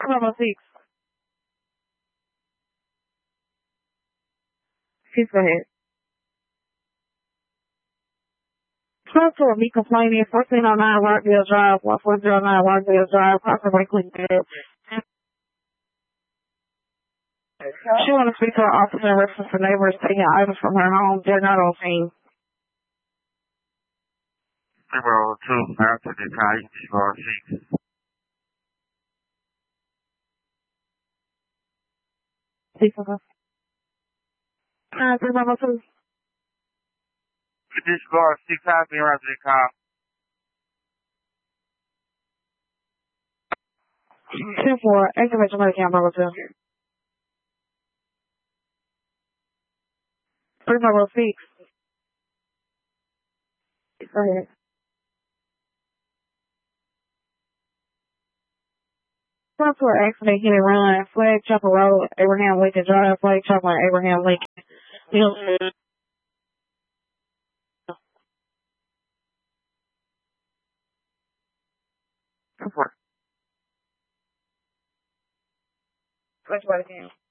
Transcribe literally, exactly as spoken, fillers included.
Number six. Please go ahead. Transfer me complaining, fourteen oh nine Rockville Drive, one four zero nine Rockville Drive, possibly Cleveland. She want to speak to her officer in reference to neighbors taking items from her home. They're not on scene. Number two, after the time, four six. Six of us. Uh, three number two. This car six has been after the car. Ten four, activate your medical number two. Three number six. Go ahead. Transfer accident, hit and run, Flag Chopper Road, Abraham Lincoln Drive, Flag Chopper, Abraham Lincoln. Hill. Go for it. Flag Chopper again.